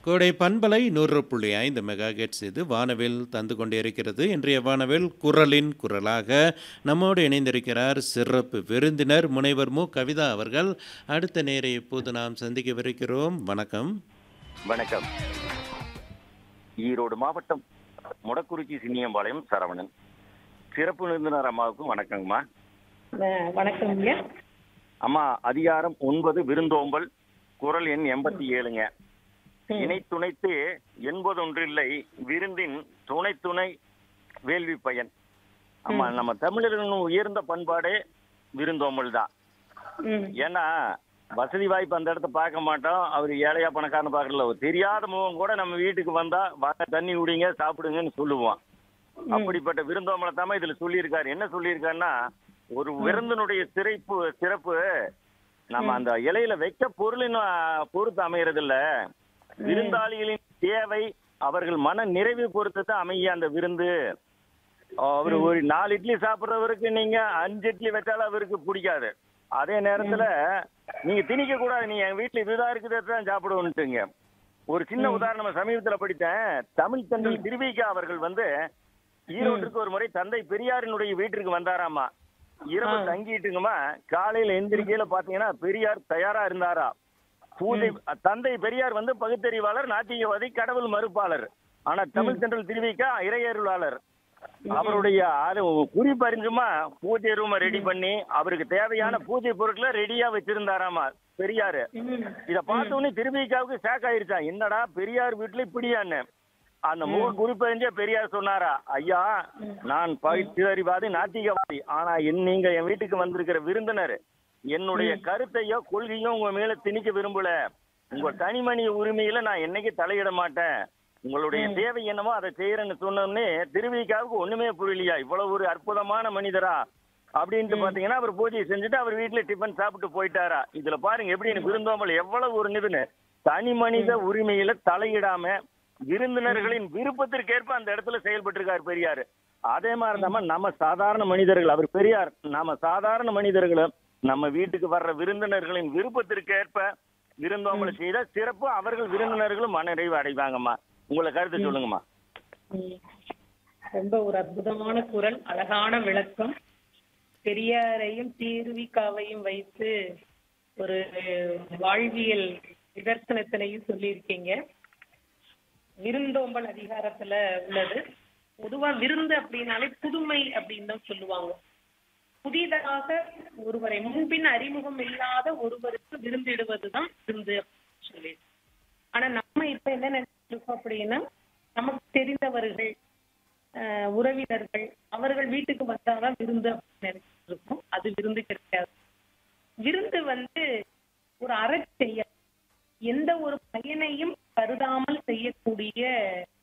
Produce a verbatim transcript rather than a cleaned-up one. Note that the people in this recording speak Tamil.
கோடை பண்பலை நூறு புள்ளி ஐந்து மெகா ஹெர்ட்ஸ் இது வானவில் தந்து கொண்டிருக்கிறது. இன்றைய வானவில் குரலின் குரலாக நம்மோடு இணைந்திருக்கிறார் சிறப்பு விருந்தினர் முனைவர் மு கவிதா அவர்கள். அடுத்த நேரை இப்போது நாம் சந்திக்கவிருக்கிறோம். வணக்கம். வணக்கம். ஈரோடு மாவட்டம் முடக்குறிச்சி சின்னியம்பாளையம் சரவணன். சிறப்பு விருந்தினர் அம்மாவுக்கும் வணக்கங்கம்மா. வணக்கம். அம்மா, அதிகாரம் ஒன்பது விருந்தோம்பல், குரல் எண் எண்பத்தி ஏழுங்க. இணை துணைத்து என்பதொன்றில்லை, விருந்தின் துணை துணை வேள்வி பயன். ஆமா, நம்ம தமிழர்களின் உயர்ந்த பண்பாடே விருந்தோம்பல் தான். ஏன்னா வசதி வாய்ப்பு அந்த இடத்த பார்க்க மாட்டோம். அவர் ஏழையா பணக்காரன்னு பார்க்கல, ஒரு தெரியாத முகம் கூட நம்ம வீட்டுக்கு வந்தா வாங்க தண்ணி குடிங்க சாப்பிடுங்கன்னு சொல்லுவோம். அப்படிப்பட்ட விருந்தோம்பலை தான் இதுல சொல்லியிருக்காரு. என்ன சொல்லியிருக்காருன்னா, ஒரு விருந்தினுடைய சிறப்பு சிறப்பு நம்ம அந்த இலையில வைக்க பொருளின் பொறுத்து அமையறது இல்ல, விருந்தாளிகளின் தேவை, அவர்கள் மன நிறைவு பொறுத்து தான் அமைய அந்த விருந்து. அவரு ஒரு நாலு இட்லி சாப்பிட்றவருக்கு நீங்க அஞ்சு இட்லி வச்சாலும் அவருக்கு பிடிக்காது. அதே நேரத்துல நீங்க திணிக்க கூடாது, நீ என் வீட்டுல இதுதான் இருக்குது தான் சாப்பிடுவோன்ட்டுங்க. ஒரு சின்ன உதாரணம் சமீபத்துல படித்தேன். தமிழ் தந்தை திருவிக்கா அவர்கள் வந்து ஈரோட்டுக்கு ஒரு முறை தந்தை பெரியாரினுடைய வீட்டிற்கு வந்தாராமா. இரவு தங்கிட்டுங்கம்மா. காலையில எந்திரிக்கையில பாத்தீங்கன்னா பெரியார் தயாரா இருந்தாரா. பூஜை தந்தை பெரியார் வந்து பகுத்தறிவாளர், நாத்திகவாதி, கடவுள் மறுப்பாளர். ஆனா தமிழ் தென்றல் திருவிக்கா இறையருளாளர். அவருடைய குறிப்பறிஞ்சுமா பூஜை ரூம ரெடி பண்ணி அவருக்கு தேவையான பூஜை பொருட்களை ரெடியா வச்சிருந்தாராமா பெரியாரு. இத பார்த்தோன்னே திருவிக்காவுக்கு ஷாக் ஆயிருச்சா, என்னடா பெரியார் வீட்டுல இப்படியான்னு. அந்த முக குறிப்பறிஞ்ச பெரியார் சொன்னாரா, ஐயா நான் பகுத்தறிவாதி, நாத்திகவாதி, ஆனா நீங்க என் வீட்டுக்கு வந்திருக்கிற விருந்தினர், என்னுடைய கருத்தையோ கொள்கையோ உங்க மேல திணிக்க விரும்பல. உங்க தனிமணி உரிமையில நான் என்னைக்கு தலையிட மாட்டேன். உங்களுடைய தேவை என்னமோ அதை செய்யறேன்னு சொன்னோம்னே திருவிக்காவுக்கு ஒண்ணுமே புரியலையா, இவ்வளவு ஒரு அற்புதமான மனிதரா அப்படின்ட்டு பாத்தீங்கன்னா அவர் பூஜையை செஞ்சுட்டு அவர் வீட்டுல டிஃபன் சாப்பிட்டு போயிட்டாரா. இதுல பாருங்க எப்படி விருந்தோம்பல் எவ்வளவு ஒரு நிதுன்னு. தனி மனித உரிமையில தலையிடாம விருந்தினர்களின் விருப்பத்திற்கேற்ப அந்த இடத்துல செயல்பட்டு இருக்காரு பெரியாரு. அதே மாதிரி தான் நம்ம சாதாரண மனிதர்கள், அவர் பெரியார், நம்ம சாதாரண மனிதர்களும் நம்ம வீட்டுக்கு வர்ற விருந்தினர்களின் விருப்பத்திற்கேற்ப விருந்தோம்பலை செய்த சிறப்பு அவர்கள் விருந்தினர்களும் மனநிறைவு அடைவாங்கம்மா. உங்களை கருத்து சொல்லுங்கம்மா. ரொம்ப ஒரு அற்புதமான குரல், அழகான விளக்கம். பெரியாரையும் திருவிக்காவையும் வைத்து ஒரு வாழ்வியல் நிதர்சனத்தினையும் சொல்லியிருக்கீங்க. விருந்தோம்பல் அதிகாரத்துல உள்ளது. பொதுவா விருந்து அப்படின்னாலே புதுமை அப்படின்னு தான் சொல்லுவாங்க. புதிதாக ஒருவரை முன்பின் அறிமுகம் இல்லாத ஒருவருக்கு விருந்திடுவதுதான் விருந்து அப்படின்னு சொல்லி. ஆனா நம்ம இப்ப என்ன நினைச்சிருக்கோம் அப்படின்னா, நமக்கு தெரிந்தவர்கள், அஹ் உறவினர்கள், அவர்கள் வீட்டுக்கு வந்தாதான் விருந்து அப்படின்னு நினைச்சிட்டு இருக்கோம். அது விருந்து கிடையாது. விருந்து வந்து ஒரு அறச்செயல், எந்த ஒரு பயனையும் கருதாமல் செய்யக்கூடிய